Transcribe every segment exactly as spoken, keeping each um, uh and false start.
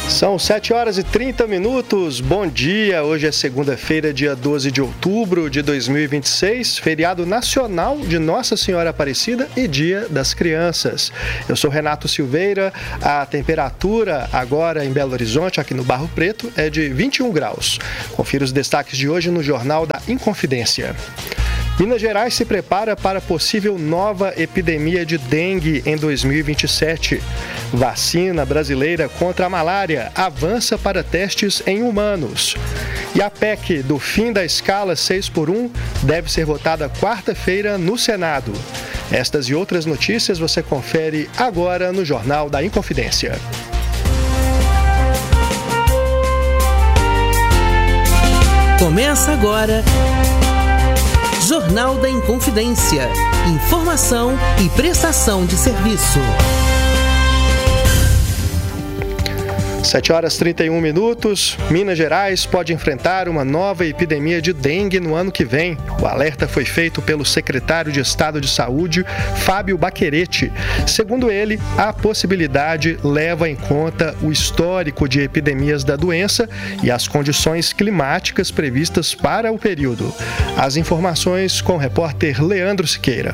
São sete horas e trinta minutos, bom dia, hoje é segunda-feira, dia doze de outubro de dois mil e vinte e seis, feriado nacional de Nossa Senhora Aparecida e Dia das Crianças. Eu sou Renato Silveira, a temperatura agora em Belo Horizonte, aqui no Barro Preto, é de vinte e um graus. Confira os destaques de hoje no Jornal da Inconfidência. Minas Gerais se prepara para possível nova epidemia de dengue em dois mil e vinte e sete. Vacina brasileira contra a malária avança para testes em humanos. E a P E C do fim da escala seis por um deve ser votada quarta-feira no Senado. Estas e outras notícias você confere agora no Jornal da Inconfidência. Começa agora Jornal da Inconfidência. Informação e prestação de serviço. sete horas e trinta e um minutos. Minas Gerais pode enfrentar uma nova epidemia de dengue no ano que vem. O alerta foi feito pelo secretário de Estado de Saúde, Fábio Baccheretti. Segundo ele, a possibilidade leva em conta o histórico de epidemias da doença e as condições climáticas previstas para o período. As informações com o repórter Leandro Siqueira.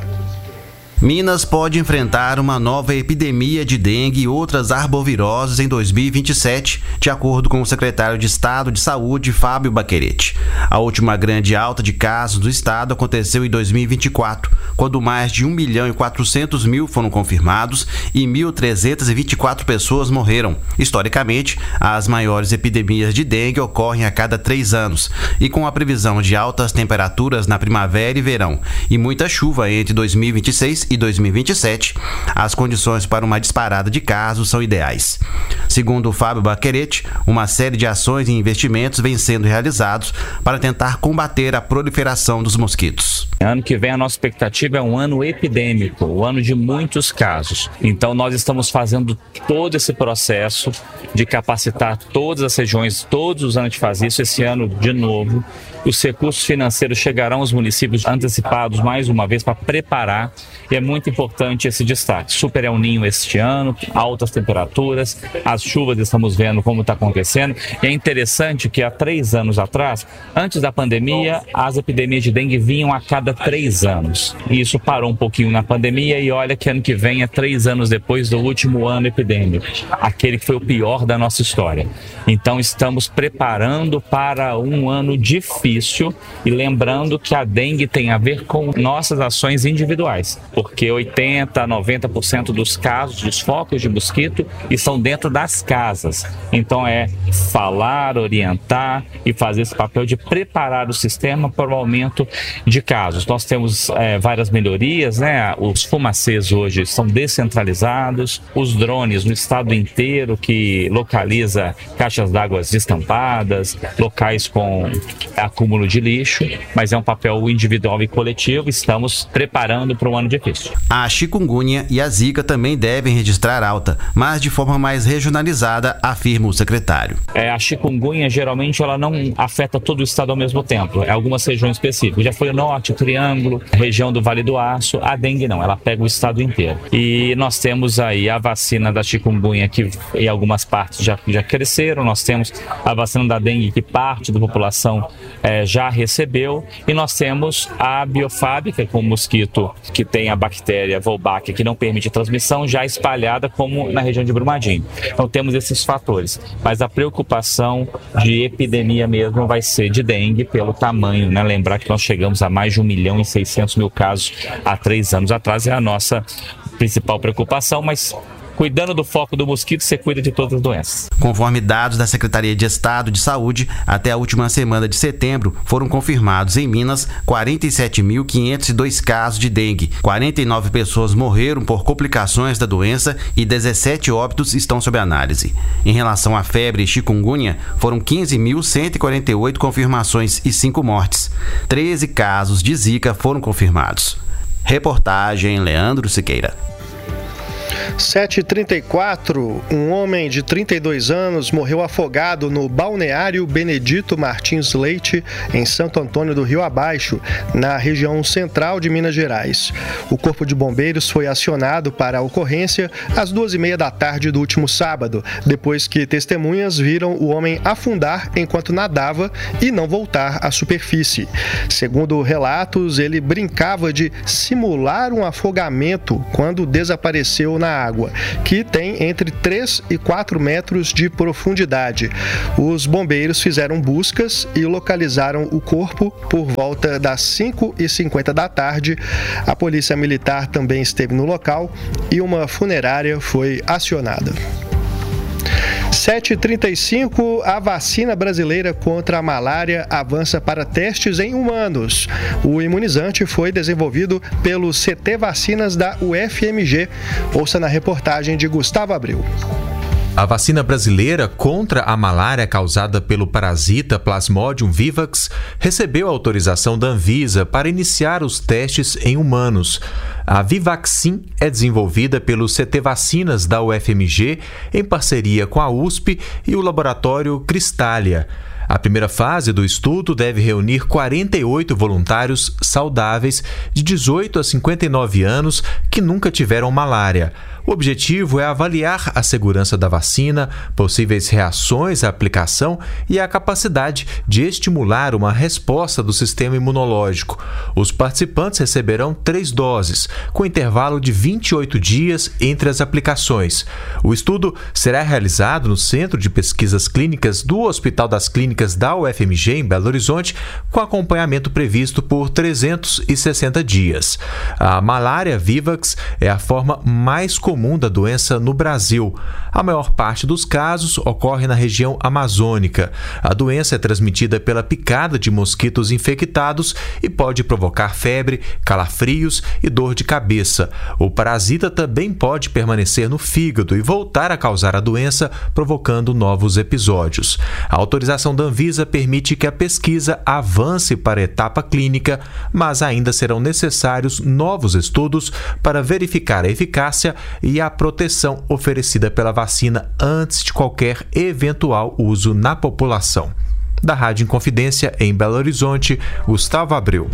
Minas pode enfrentar uma nova epidemia de dengue e outras arboviroses em dois mil e vinte e sete, de acordo com o secretário de Estado de Saúde, Fábio Baccheretti. A última grande alta de casos do estado aconteceu em dois mil e vinte e quatro, quando mais de um milhão e quatrocentos mil foram confirmados e mil trezentas e vinte e quatro pessoas morreram. Historicamente, as maiores epidemias de dengue ocorrem a cada três anos, e com a previsão de altas temperaturas na primavera e verão e muita chuva entre dois mil e vinte e seis e dois mil e vinte e sete, as condições para uma disparada de casos são ideais. Segundo o Fábio Baccheretti, uma série de ações e investimentos vêm sendo realizados para tentar combater a proliferação dos mosquitos. Ano que vem a nossa expectativa é um ano epidêmico, um ano de muitos casos. Então nós estamos fazendo todo esse processo de capacitar todas as regiões, todos os anos de fazer isso, esse ano de novo. Os recursos financeiros chegarão aos municípios antecipados mais uma vez para preparar, e é muito importante esse destaque. Super El Niño este ano, altas temperaturas, as chuvas estamos vendo como está acontecendo, e é interessante que há três anos atrás, antes da pandemia, as epidemias de dengue vinham a cada três anos, e isso parou um pouquinho na pandemia, e olha que ano que vem é três anos depois do último ano epidêmico, aquele que foi o pior da nossa história. Então estamos preparando para um ano difícil, e lembrando que a dengue tem a ver com nossas ações individuais, porque oitenta a noventa por cento dos casos, dos focos de mosquito, estão dentro das casas. Então é falar, orientar e fazer esse papel de preparar o sistema para o aumento de casos. Nós temos é, várias melhorias, né? Os fumacês hoje são descentralizados, os drones no estado inteiro que localiza caixas d'água destampadas, locais com acúmulo de lixo, mas é um papel individual e coletivo. Estamos preparando para um ano difícil. A chikungunya e a zika também devem registrar alta, mas de forma mais regionalizada, afirma o secretário. É, a chikungunya geralmente ela não afeta todo o estado ao mesmo tempo, é algumas regiões específicas. Já foi o norte, o Triângulo, região do Vale do Aço. A dengue não, ela pega o estado inteiro. E nós temos aí a vacina da chikungunya que em algumas partes já, já cresceram, nós temos a vacina da dengue que parte da população é, já recebeu, e nós temos a biofábrica com o mosquito que tem a bactéria Wolbachia que não permite transmissão, já espalhada como na região de Brumadinho. Então temos esses fatores, mas a preocupação de epidemia mesmo vai ser de dengue pelo tamanho, né? Lembrar que nós chegamos a mais de um milhão e seiscentos mil casos há três anos atrás, é a nossa principal preocupação, mas cuidando do foco do mosquito, você cuida de todas as doenças. Conforme dados da Secretaria de Estado de Saúde, até a última semana de setembro, foram confirmados em Minas quarenta e sete mil quinhentos e dois casos de dengue. quarenta e nove pessoas morreram por complicações da doença e dezessete óbitos estão sob análise. Em relação à febre e chikungunya, foram quinze mil cento e quarenta e oito confirmações e cinco mortes. treze casos de zika foram confirmados. Reportagem Leandro Siqueira. sete e trinta e quatro, um homem de trinta e dois anos morreu afogado no balneário Benedito Martins Leite, em Santo Antônio do Rio Abaixo, na região central de Minas Gerais. O Corpo de Bombeiros foi acionado para a ocorrência às duas e meia da tarde do último sábado, depois que testemunhas viram o homem afundar enquanto nadava e não voltar à superfície. Segundo relatos, ele brincava de simular um afogamento quando desapareceu na água, que tem entre três e quatro metros de profundidade. Os bombeiros fizeram buscas e localizaram o corpo por volta das cinco e cinquenta da tarde. A Polícia Militar também esteve no local e uma funerária foi acionada. sete e trinta e cinco, a vacina brasileira contra a malária avança para testes em humanos. O imunizante foi desenvolvido pelo C T Vacinas da U F M G. Ouça na reportagem de Gustavo Abreu. A vacina brasileira contra a malária causada pelo parasita Plasmodium vivax recebeu autorização da Anvisa para iniciar os testes em humanos. A Vivaxin é desenvolvida pelo C T Vacinas da U F M G em parceria com a U S P e o laboratório Cristália. A primeira fase do estudo deve reunir quarenta e oito voluntários saudáveis de dezoito a cinquenta e nove anos que nunca tiveram malária. O objetivo é avaliar a segurança da vacina, possíveis reações à aplicação e a capacidade de estimular uma resposta do sistema imunológico. Os participantes receberão três doses, com intervalo de vinte e oito dias entre as aplicações. O estudo será realizado no Centro de Pesquisas Clínicas do Hospital das Clínicas da U F M G, em Belo Horizonte, com acompanhamento previsto por trezentos e sessenta dias. A malária vivax é a forma mais comum comum da doença no Brasil. A maior parte dos casos ocorre na região amazônica. A doença é transmitida pela picada de mosquitos infectados e pode provocar febre, calafrios e dor de cabeça. O parasita também pode permanecer no fígado e voltar a causar a doença, provocando novos episódios. A autorização da Anvisa permite que a pesquisa avance para a etapa clínica, mas ainda serão necessários novos estudos para verificar a eficácia e a proteção oferecida pela vacina antes de qualquer eventual uso na população. Da Rádio Inconfidência, em Belo Horizonte, Gustavo Abreu.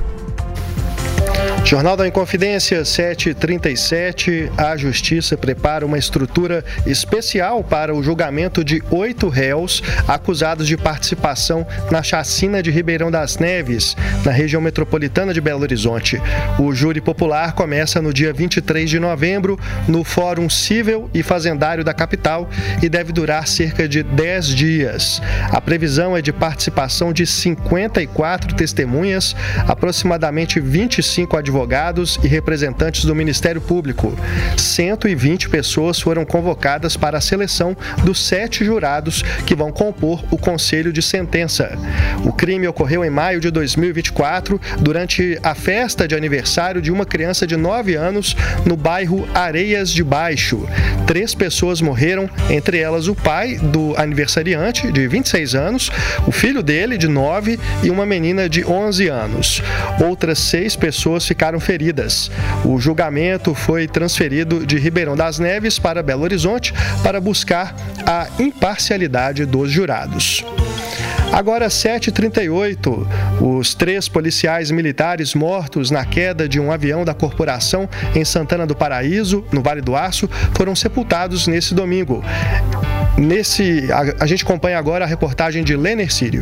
Jornal da Inconfidência, sete e trinta e sete. A Justiça prepara uma estrutura especial para o julgamento de oito réus acusados de participação na chacina de Ribeirão das Neves, na região metropolitana de Belo Horizonte. O júri popular começa no dia vinte e três de novembro, no Fórum Cível e Fazendário da capital, e deve durar cerca de dez dias. A previsão é de participação de cinquenta e quatro testemunhas, aproximadamente vinte e cinco advogados advogados e representantes do Ministério Público. cento e vinte pessoas foram convocadas para a seleção dos sete jurados que vão compor o Conselho de Sentença. O crime ocorreu em maio de dois mil e vinte e quatro, durante a festa de aniversário de uma criança de nove anos no bairro Areias de Baixo. Três pessoas morreram, entre elas o pai do aniversariante, de vinte e seis anos, o filho dele, de nove, e uma menina de onze anos. Outras seis pessoas ficaram ficaram feridas. O julgamento foi transferido de Ribeirão das Neves para Belo Horizonte para buscar a imparcialidade dos jurados. Agora, sete e trinta e oito, os três policiais militares mortos na queda de um avião da corporação em Santana do Paraíso, no Vale do Aço, foram sepultados nesse domingo. Nesse, a, a gente acompanha agora a reportagem de Lener Sírio.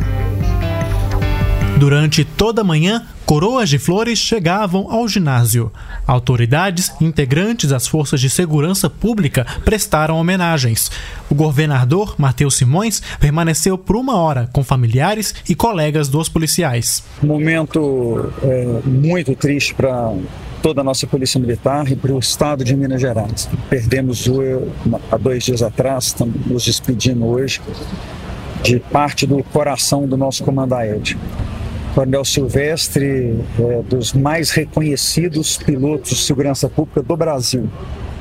Durante toda a manhã, coroas de flores chegavam ao ginásio. Autoridades e integrantes das forças de segurança pública prestaram homenagens. O governador, Matheus Simões, permaneceu por uma hora com familiares e colegas dos policiais. Momento é, muito triste para toda a nossa Polícia Militar e para o estado de Minas Gerais. Perdemos o, há dois dias atrás, estamos nos despedindo hoje de parte do coração do nosso comando aéreo. Coronel Silvestre, é, dos mais reconhecidos pilotos de segurança pública do Brasil.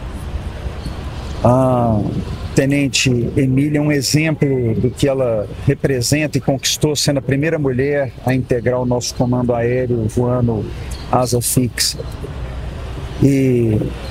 A Tenente Emília é um exemplo do que ela representa e conquistou, sendo a primeira mulher a integrar o nosso comando aéreo voando asa fixa. E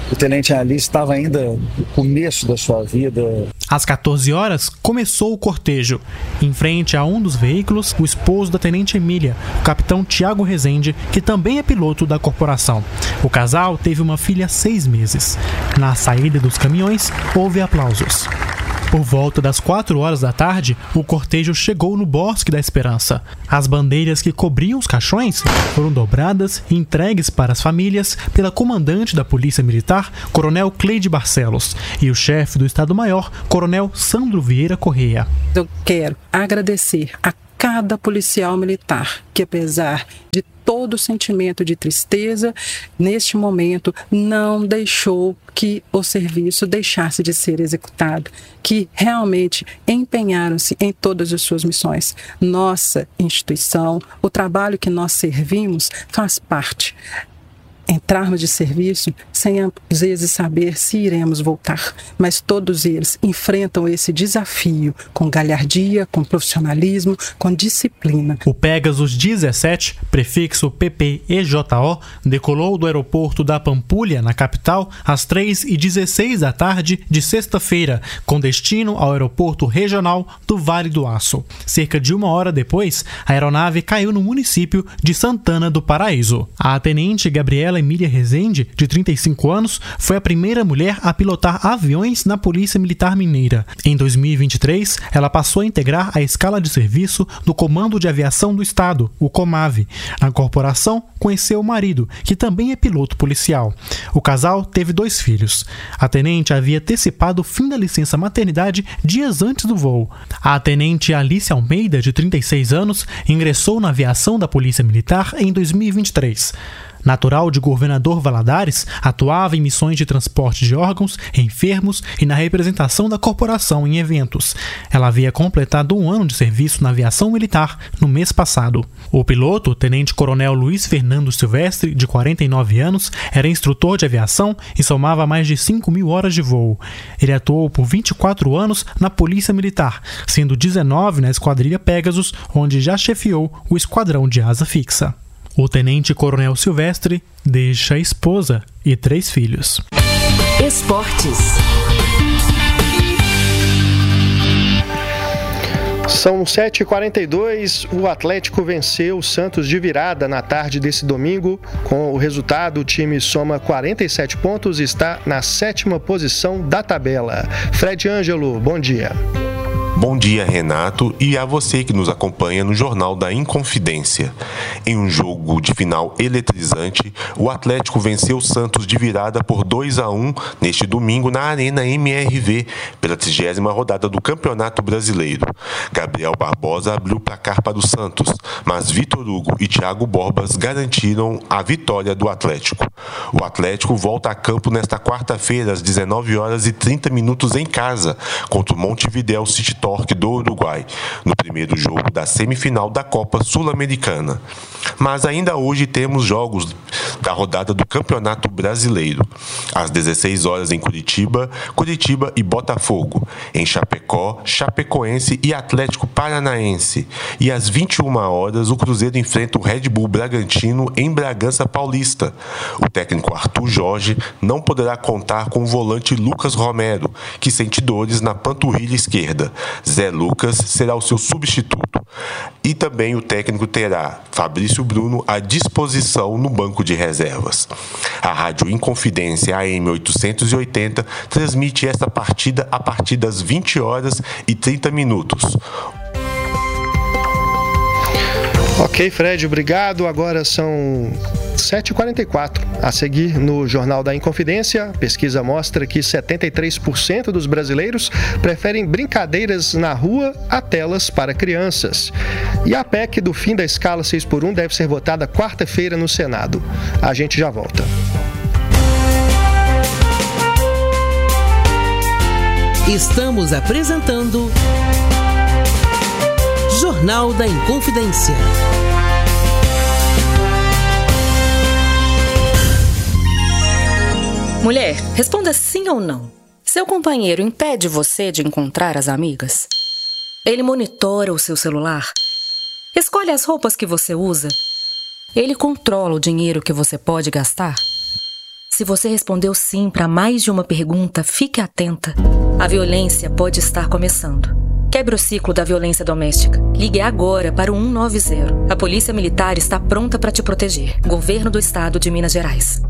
O tenente Ali estava ainda no começo da sua vida. Às quatorze horas, começou o cortejo. Em frente a um dos veículos, o esposo da tenente Emília, o capitão Tiago Rezende, que também é piloto da corporação. O casal teve uma filha há seis meses. Na saída dos caminhões, houve aplausos. Por volta das quatro horas da tarde, o cortejo chegou no Bosque da Esperança. As bandeiras que cobriam os caixões foram dobradas e entregues para as famílias pela comandante da Polícia Militar, Coronel Cleide Barcelos, e o chefe do Estado-Maior, Coronel Sandro Vieira Correia. Eu quero agradecer a cada policial militar que, apesar de todo o sentimento de tristeza, neste momento não deixou que o serviço deixasse de ser executado, que realmente empenharam-se em todas as suas missões. Nossa instituição, o trabalho que nós servimos faz parte. Entrarmos de serviço sem às vezes saber se iremos voltar, mas todos eles enfrentam esse desafio com galhardia, com profissionalismo, com disciplina. O Pegasus dezessete, prefixo P P E J O, decolou do aeroporto da Pampulha, na capital, às três e dezesseis da tarde de sexta-feira, com destino ao aeroporto regional do Vale do Aço. Cerca de uma hora depois, a aeronave caiu no município de Santana do Paraíso. A tenente Gabriela Emília Rezende, de trinta e cinco anos, foi a primeira mulher a pilotar aviões na Polícia Militar Mineira. Em dois mil e vinte e três, ela passou a integrar a escala de serviço do Comando de Aviação do Estado, o COMAV. Na corporação, conheceu o marido, que também é piloto policial. O casal teve dois filhos. A tenente havia antecipado o fim da licença maternidade dias antes do voo. A tenente Alice Almeida, de trinta e seis anos, ingressou na aviação da Polícia Militar em dois mil e vinte e três. Natural de Governador Valadares, atuava em missões de transporte de órgãos, enfermos e na representação da corporação em eventos. Ela havia completado um ano de serviço na aviação militar no mês passado. O piloto, tenente-coronel Luiz Fernando Silvestre, de quarenta e nove anos, era instrutor de aviação e somava mais de cinco mil horas de voo. Ele atuou por vinte e quatro anos na Polícia Militar, sendo dezenove na Esquadrilha Pegasus, onde já chefiou o esquadrão de asa fixa. O tenente-coronel Silvestre deixa a esposa e três filhos. Esportes. São sete e quarenta e dois, o Atlético venceu o Santos de virada na tarde desse domingo. Com o resultado, o time soma quarenta e sete pontos e está na sétima posição da tabela. Fred Ângelo, bom dia. Bom dia, Renato, e a você que nos acompanha no Jornal da Inconfidência. Em um jogo de final eletrizante, o Atlético venceu o Santos de virada por dois a um neste domingo na Arena M R V, pela trigésima rodada do Campeonato Brasileiro. Gabriel Barbosa abriu o placar para o Santos, mas Vitor Hugo e Thiago Borbas garantiram a vitória do Atlético. O Atlético volta a campo nesta quarta-feira, às dezenove horas e trinta minutos em casa, contra o Montevidéu City Torque do Uruguai, no primeiro jogo da semifinal da Copa Sul-Americana. Mas ainda hoje temos jogos da rodada do Campeonato Brasileiro. Às dezesseis horas em Curitiba, Curitiba e Botafogo. Em Chapecó, Chapecoense e Atlético Paranaense. E às vinte e uma horas, o Cruzeiro enfrenta o Red Bull Bragantino em Bragança Paulista. O técnico Arthur Jorge não poderá contar com o volante Lucas Romero, que sente dores na panturrilha esquerda. Zé Lucas será o seu substituto. E também o técnico terá Fabrício Bruno à disposição no banco de reservas. A Rádio Inconfidência A M oitocentos e oitenta transmite esta partida a partir das vinte horas e trinta minutos. Ok, Fred, obrigado. Agora são sete e quarenta e quatro. A seguir, no Jornal da Inconfidência, pesquisa mostra que setenta e três por cento dos brasileiros preferem brincadeiras na rua a telas para crianças. E a P E C do fim da escala seis por um deve ser votada quarta-feira no Senado. A gente já volta. Estamos apresentando Jornal da Inconfidência. Mulher, responda sim ou não. Seu companheiro impede você de encontrar as amigas? Ele monitora o seu celular? Escolhe as roupas que você usa? Ele controla o dinheiro que você pode gastar? Se você respondeu sim para mais de uma pergunta, fique atenta. A violência pode estar começando. Quebre o ciclo da violência doméstica. Ligue agora para o um nove zero. A Polícia Militar está pronta para te proteger. Governo do Estado de Minas Gerais.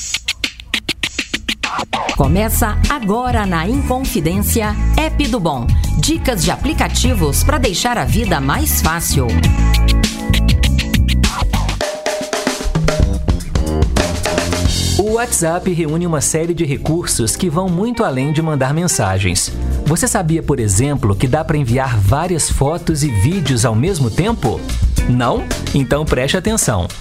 Começa agora na Inconfidência App do Bom. Dicas de aplicativos para deixar a vida mais fácil. O WhatsApp reúne uma série de recursos que vão muito além de mandar mensagens. Você sabia, por exemplo, que dá para enviar várias fotos e vídeos ao mesmo tempo? Não? Então preste atenção.